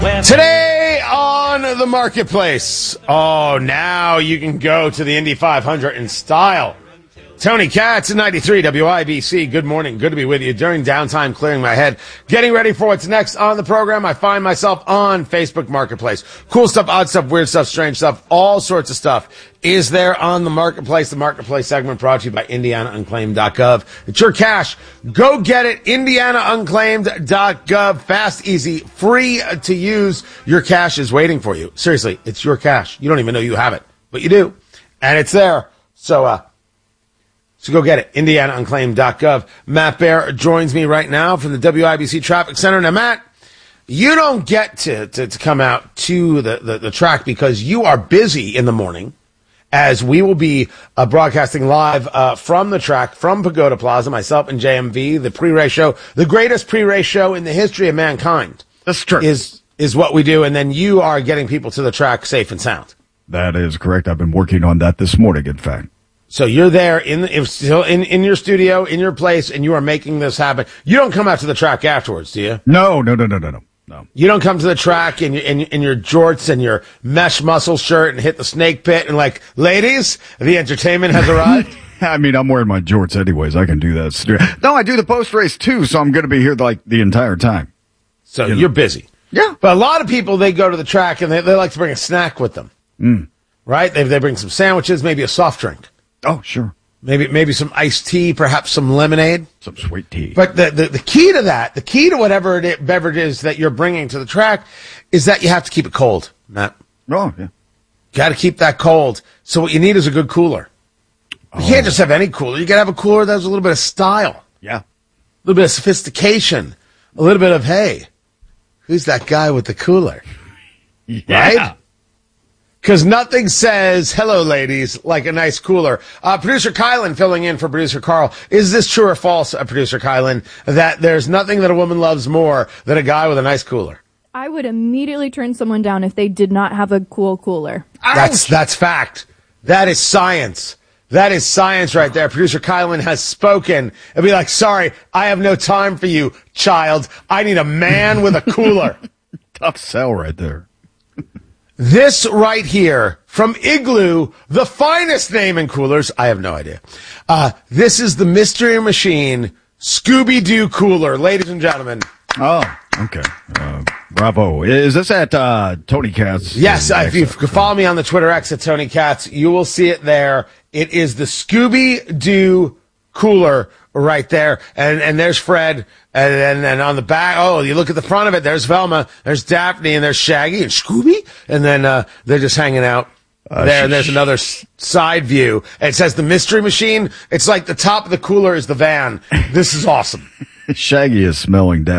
Today on the marketplace. Oh, now you can go to the Indy 500 in style. Tony Katz at 93 WIBC. Good morning. Good to be with you during downtime, clearing my head, getting ready for what's next on the program. I find myself on Facebook Marketplace. Cool stuff, odd stuff, weird stuff, strange stuff, all sorts of stuff is there on the marketplace. The marketplace segment brought to you by IndianaUnclaimed.gov. It's your cash. Go get it. IndianaUnclaimed.gov. Fast, easy, free to use. Your cash is waiting for you. Seriously, it's your cash. You don't even know you have it, but you do. And it's there. So go get it. IndianaUnclaimed.gov. Matt Bear joins me right now from the WIBC Traffic Center. Now, Matt, you don't get to come out to the track because you are busy in the morning, as we will be broadcasting live from the track, from Pagoda Plaza, myself and JMV, the pre-race show, the greatest pre-race show in the history of mankind. That's true. Is what we do, and then you are getting people to the track safe and sound. That is correct. I've been working on that this morning, in fact. So you're there in your studio, in your place, and you are making this happen. You don't come out to the track afterwards, do you? No. You don't come to the track in your jorts and your mesh muscle shirt and hit the snake pit and like, ladies, the entertainment has arrived. I mean, I'm wearing my jorts anyways. I can do that. No, I do the post race too, so I'm going to be here like the entire time. So you're busy. Yeah. But a lot of people, they go to the track and they like to bring a snack with them. Right? They bring some sandwiches, maybe a soft drink. Oh, sure. Maybe some iced tea, perhaps some lemonade. Some sweet tea. But the key to that, the key to whatever beverage is that you're bringing to the track is that you have to keep it cold, Matt. Oh, yeah. Got to keep that cold. So what you need is a good cooler. You can't just have any cooler. You got to have a cooler that has a little bit of style. Yeah. A little bit of sophistication. A little bit of, hey, who's that guy with the cooler? Yeah. Right? Because nothing says, hello, ladies, like a nice cooler. Producer Kylan filling in for producer Carl. Is this true or false, producer Kylan, that there's nothing that a woman loves more than a guy with a nice cooler? I would immediately turn someone down if they did not have a cool cooler. That's fact. That is science. That is science right there. Producer Kylan has spoken. It'd be like, sorry, I have no time for you, child. I need a man with a cooler. Tough sell right there. This right here from Igloo, the finest name in coolers. I have no idea. This is the Mystery Machine Scooby-Doo cooler, ladies and gentlemen. Oh, okay. Bravo. Is this at Tony Katz? Yes, if you follow me on the Twitter X at Tony Katz, you will see it there. It is the Scooby-Doo cooler right there. And there's Fred. And on the back, you look at the front of it, there's Velma, there's Daphne, and there's Shaggy and Scooby. And then they're just hanging out there. And there's another side view. And it says the Mystery Machine. It's like the top of the cooler is the van. This is awesome. Shaggy is smelling down.